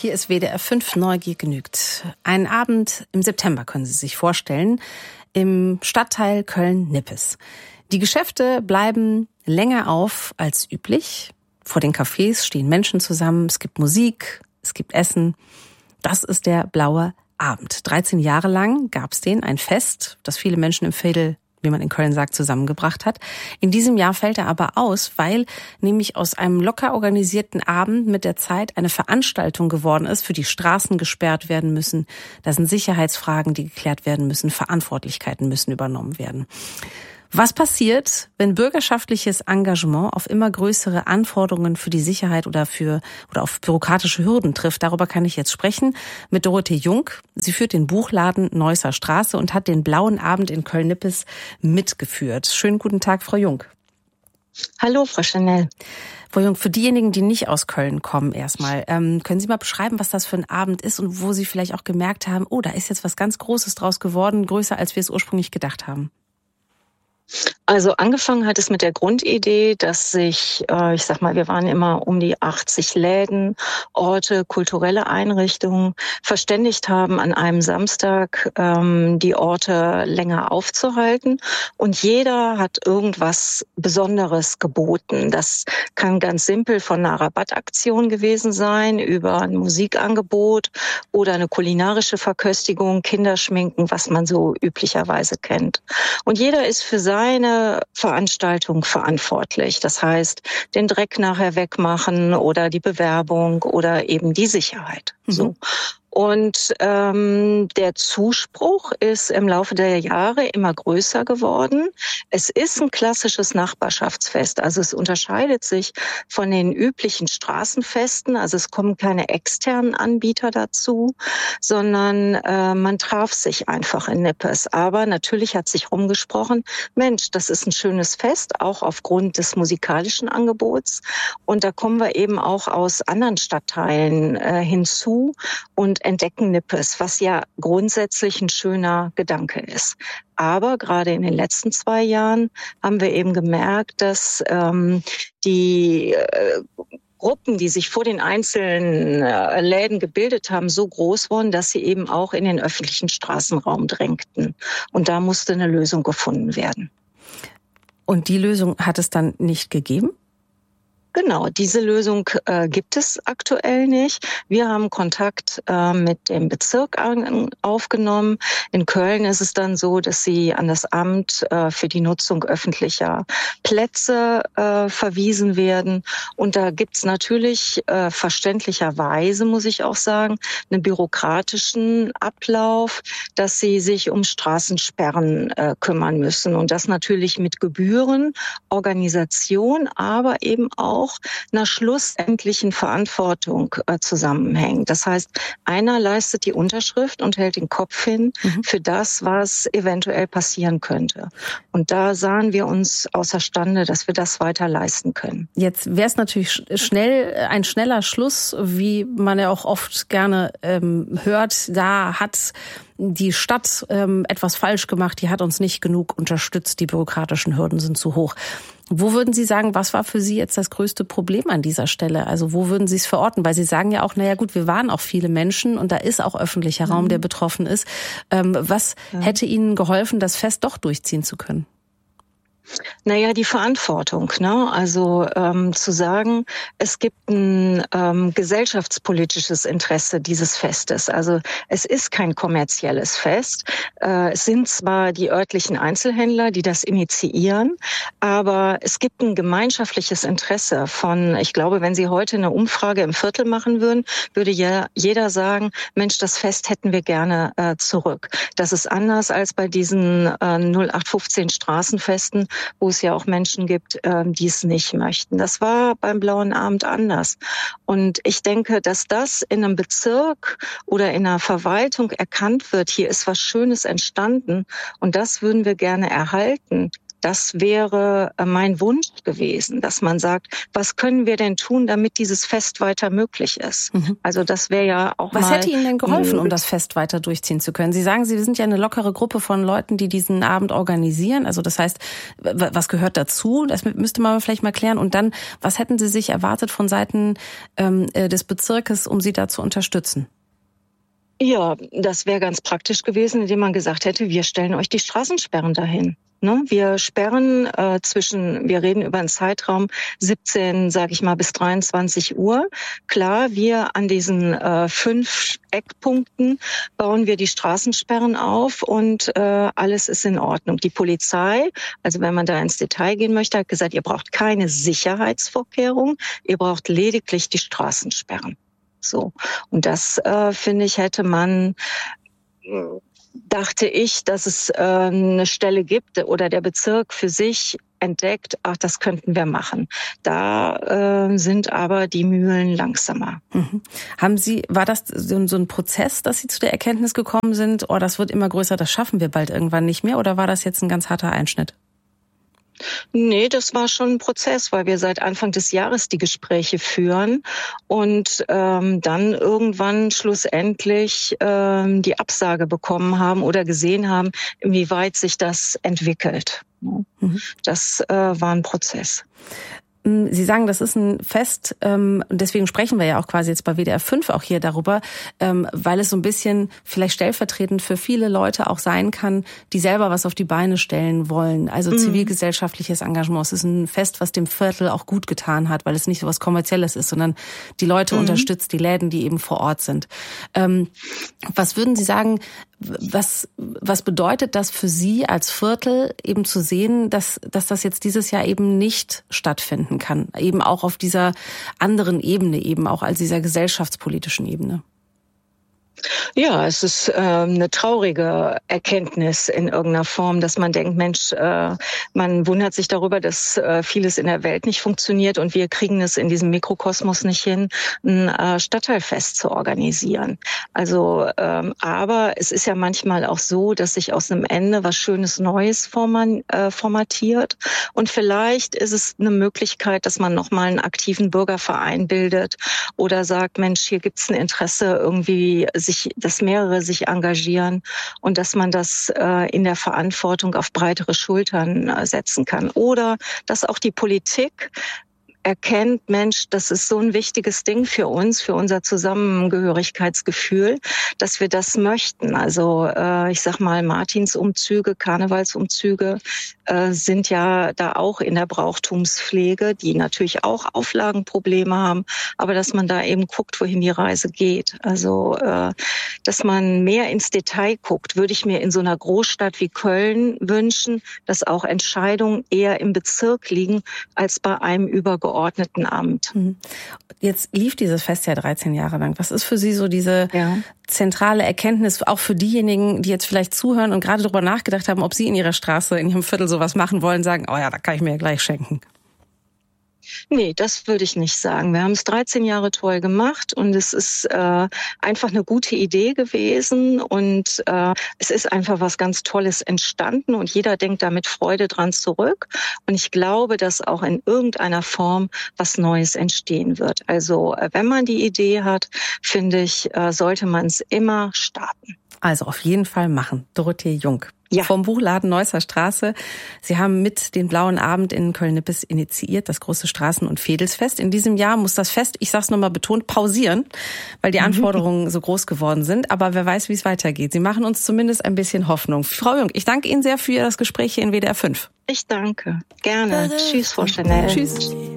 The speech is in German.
Hier ist WDR 5 Neugier genügt. Einen Abend im September können Sie sich vorstellen, im Stadtteil Köln-Nippes. Die Geschäfte bleiben länger auf als üblich. Vor den Cafés stehen Menschen zusammen, es gibt Musik, es gibt Essen. Das ist der Blaue Abend. 13 Jahre lang gab es den, ein Fest, das viele Menschen im Veedel, wie man in Köln sagt, zusammengebracht hat. In diesem Jahr fällt er aber aus, weil nämlich aus einem locker organisierten Abend mit der Zeit eine Veranstaltung geworden ist, für die Straßen gesperrt werden müssen. Da sind Sicherheitsfragen, die geklärt werden müssen, Verantwortlichkeiten müssen übernommen werden. Was passiert, wenn bürgerschaftliches Engagement auf immer größere Anforderungen für die Sicherheit oder auf bürokratische Hürden trifft? Darüber kann ich jetzt sprechen mit Dorothee Jung. Sie führt den Buchladen Neusser Straße und hat den Blauen Abend in Köln-Nippes mitgeführt. Schönen guten Tag, Frau Jung. Hallo, Frau Chanel. Frau Jung, für diejenigen, die nicht aus Köln kommen erstmal, können Sie mal beschreiben, was das für ein Abend ist und wo Sie vielleicht auch gemerkt haben, oh, da ist jetzt was ganz Großes draus geworden, größer als wir es ursprünglich gedacht haben? Also angefangen hat es mit der Grundidee, dass sich, wir waren immer um die 80 Läden, Orte, kulturelle Einrichtungen verständigt haben, an einem Samstag die Orte länger aufzuhalten. Und jeder hat irgendwas Besonderes geboten. Das kann ganz simpel von einer Rabattaktion gewesen sein, über ein Musikangebot oder eine kulinarische Verköstigung, Kinderschminken, was man so üblicherweise kennt. Und jeder ist für seine Veranstaltung verantwortlich. Das heißt, den Dreck nachher wegmachen oder die Bewerbung oder eben die Sicherheit. So. Und der Zuspruch ist im Laufe der Jahre immer größer geworden. Es ist ein klassisches Nachbarschaftsfest. Also es unterscheidet sich von den üblichen Straßenfesten. Also es kommen keine externen Anbieter dazu, sondern man traf sich einfach in Nippes. Aber natürlich hat sich rumgesprochen, Mensch, das ist ein schönes Fest, auch aufgrund des musikalischen Angebots. Und da kommen wir eben auch aus anderen Stadtteilen hinzu und entdecken Nippes, was ja grundsätzlich ein schöner Gedanke ist. Aber gerade in den letzten 2 Jahren haben wir eben gemerkt, dass die Gruppen, die sich vor den einzelnen Läden gebildet haben, so groß wurden, dass sie eben auch in den öffentlichen Straßenraum drängten. Und da musste eine Lösung gefunden werden. Und die Lösung hat es dann nicht gegeben? Genau, diese Lösung gibt es aktuell nicht. Wir haben Kontakt mit dem Bezirk aufgenommen. In Köln ist es dann so, dass sie an das Amt für die Nutzung öffentlicher Plätze verwiesen werden. Und da gibt's natürlich verständlicherweise, muss ich auch sagen, einen bürokratischen Ablauf, dass sie sich um Straßensperren kümmern müssen. Und das natürlich mit Gebühren, Organisation, aber eben auch einer schlussendlichen Verantwortung zusammenhängt. Das heißt, einer leistet die Unterschrift und hält den Kopf hin für das, was eventuell passieren könnte. Und da sahen wir uns außerstande, dass wir das weiter leisten können. Jetzt wäre es natürlich ein schneller Schluss, wie man ja auch oft gerne hört. Da hat die Stadt etwas falsch gemacht, die hat uns nicht genug unterstützt, die bürokratischen Hürden sind zu hoch. Wo würden Sie sagen, was war für Sie jetzt das größte Problem an dieser Stelle? Also wo würden Sie es verorten? Weil Sie sagen ja auch, naja gut, wir waren auch viele Menschen und da ist auch öffentlicher Raum, der betroffen ist. Was hätte Ihnen geholfen, das Fest doch durchziehen zu können? Naja, die Verantwortung, ne? Also zu sagen, es gibt ein gesellschaftspolitisches Interesse dieses Festes. Also es ist kein kommerzielles Fest. Es sind zwar die örtlichen Einzelhändler, die das initiieren, aber es gibt ein gemeinschaftliches Interesse von, ich glaube, wenn Sie heute eine Umfrage im Viertel machen würden, würde ja jeder sagen, Mensch, das Fest hätten wir gerne zurück. Das ist anders als bei diesen 0815 Straßenfesten, wo es ja auch Menschen gibt, die es nicht möchten. Das war beim Blauen Abend anders. Und ich denke, dass das in einem Bezirk oder in einer Verwaltung erkannt wird, hier ist was Schönes entstanden und das würden wir gerne erhalten. Das wäre mein Wunsch gewesen, dass man sagt, was können wir denn tun, damit dieses Fest weiter möglich ist? Also das wäre ja auch Was hätte Ihnen denn geholfen, um das Fest weiter durchziehen zu können? Sie sagen, Sie sind ja eine lockere Gruppe von Leuten, die diesen Abend organisieren. Also das heißt, was gehört dazu? Das müsste man vielleicht mal klären. Und dann, was hätten Sie sich erwartet von Seiten des Bezirkes, um Sie da zu unterstützen? Ja, das wäre ganz praktisch gewesen, indem man gesagt hätte, wir stellen euch die Straßensperren dahin. Wir sperren wir reden über einen Zeitraum 17, sage ich mal, bis 23 Uhr. Klar, wir an diesen 5 Eckpunkten bauen wir die Straßensperren auf und alles ist in Ordnung. Die Polizei, also wenn man da ins Detail gehen möchte, hat gesagt, ihr braucht keine Sicherheitsvorkehrungen, ihr braucht lediglich die Straßensperren. So. Und das, finde ich, dachte ich, dass es eine Stelle gibt oder der Bezirk für sich entdeckt, ach, das könnten wir machen. Da sind aber die Mühlen langsamer. War das so ein Prozess, dass Sie zu der Erkenntnis gekommen sind, oh, das wird immer größer, das schaffen wir bald irgendwann nicht mehr, oder war das jetzt ein ganz harter Einschnitt? Nee, das war schon ein Prozess, weil wir seit Anfang des Jahres die Gespräche führen und dann irgendwann schlussendlich die Absage bekommen haben oder gesehen haben, inwieweit sich das entwickelt. Das war ein Prozess. Sie sagen, das ist ein Fest, und deswegen sprechen wir ja auch quasi jetzt bei WDR 5 auch hier darüber, weil es so ein bisschen vielleicht stellvertretend für viele Leute auch sein kann, die selber was auf die Beine stellen wollen. Also zivilgesellschaftliches Engagement. Es ist ein Fest, was dem Viertel auch gut getan hat, weil es nicht so was Kommerzielles ist, sondern die Leute unterstützt, die Läden, die eben vor Ort sind. Was würden Sie sagen, was bedeutet das für Sie als Viertel, eben zu sehen, dass das jetzt dieses Jahr eben nicht stattfinden kann? Eben auch auf dieser anderen Ebene, eben auch als dieser gesellschaftspolitischen Ebene. Ja, es ist eine traurige Erkenntnis in irgendeiner Form, dass man denkt, Mensch, man wundert sich darüber, dass vieles in der Welt nicht funktioniert und wir kriegen es in diesem Mikrokosmos nicht hin, ein Stadtteilfest zu organisieren. Also, aber es ist ja manchmal auch so, dass sich aus einem Ende was Schönes Neues formatiert und vielleicht ist es eine Möglichkeit, dass man nochmal einen aktiven Bürgerverein bildet oder sagt, Mensch, hier gibt's ein Interesse irgendwie, dass mehrere sich engagieren und dass man das in der Verantwortung auf breitere Schultern setzen kann. Oder dass auch die Politik erkennt, Mensch, das ist so ein wichtiges Ding für uns, für unser Zusammengehörigkeitsgefühl, dass wir das möchten. Also ich sag mal, Martinsumzüge, Karnevalsumzüge sind ja da auch in der Brauchtumspflege, die natürlich auch Auflagenprobleme haben, aber dass man da eben guckt, wohin die Reise geht. Also dass man mehr ins Detail guckt, würde ich mir in so einer Großstadt wie Köln wünschen, dass auch Entscheidungen eher im Bezirk liegen als bei einem übergeordneten Amt. Jetzt lief dieses Fest ja 13 Jahre lang. Was ist für Sie so diese zentrale Erkenntnis, auch für diejenigen, die jetzt vielleicht zuhören und gerade darüber nachgedacht haben, ob sie in ihrer Straße, in ihrem Viertel sowas machen wollen, sagen, oh ja, da kann ich mir ja gleich schenken? Nee, das würde ich nicht sagen. Wir haben es 13 Jahre toll gemacht und es ist einfach eine gute Idee gewesen und es ist einfach was ganz Tolles entstanden und jeder denkt da mit Freude dran zurück. Und ich glaube, dass auch in irgendeiner Form was Neues entstehen wird. Also wenn man die Idee hat, finde ich, sollte man es immer starten. Also auf jeden Fall machen. Dorothee Jung. Ja. Vom Buchladen Neusser Straße. Sie haben mit den Blauen Abend in Köln-Nippes initiiert, das große Straßen- und Veedelsfest. In diesem Jahr muss das Fest, ich sag's nochmal betont, pausieren, weil die Anforderungen so groß geworden sind. Aber wer weiß, wie es weitergeht. Sie machen uns zumindest ein bisschen Hoffnung. Frau Jung, ich danke Ihnen sehr für das Gespräch hier in WDR 5. Ich danke. Gerne. Tschüss, Frau Chanel. Tschüss.